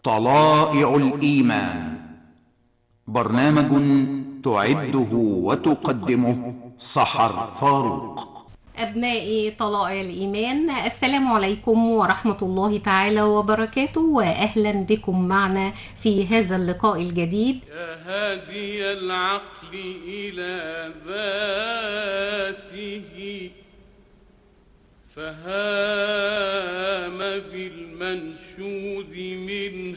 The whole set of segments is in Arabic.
طلائع الإيمان، برنامج تعده وتقدمه سحر فاروق. أبنائي طلائع الإيمان، السلام عليكم ورحمة الله تعالى وبركاته، وأهلا بكم معنا في هذا اللقاء الجديد. يا هادي العقل إلى ذاته، فهام بالمنشود من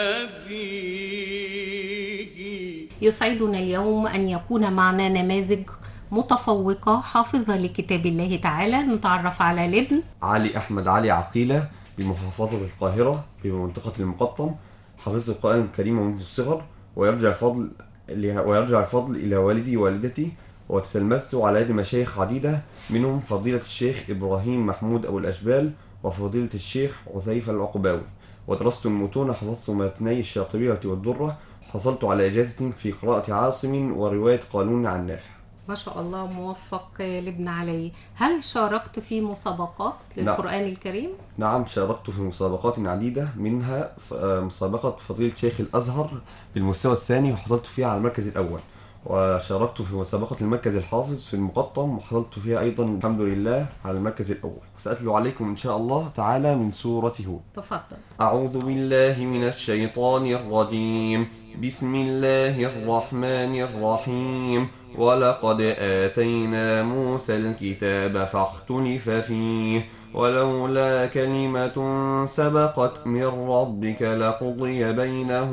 هاديه. يسعدنا اليوم أن يكون معنا نماذج متفوقة حافظة لكتاب الله تعالى. نتعرف على الابن علي أحمد علي عقيلة بمحافظة القاهرة بمنطقة المقطم، حفظ القرآن الكريم منذ الصغر، ويرجع الفضل إلى والدي ووالدتي، وتلمذت على يد مشايخ عديدة، منهم فضيلة الشيخ إبراهيم محمود أبو الأشبال وفضيلة الشيخ عثيفة العقباوي، ودرست المتون، حفظت متني الشاطبية والدرة، حصلت على إجازة في قراءة عاصم ورواية قانون عن نافع. ما شاء الله، موفق لابن علي. هل شاركت في مسابقات للقرآن الكريم؟ نعم، شاركت في مسابقات عديدة، منها مسابقة فضيلة شيخ الأزهر بالمستوى الثاني وحصلت فيها على المركز الأول، وشاركت في مسابقة المركز الحافظ في المقطم وحصلت فيها أيضا الحمد لله على المركز الأول. وسأتلو عليكم إن شاء الله تعالى من سورة هود. تفضل. أعوذ بالله من الشيطان الرجيم، بسم الله الرحمن الرحيم. ولقد آتينا موسى الكتاب فاختلف فيه، ولولا كلمة سبقت من ربك لقضي بينهم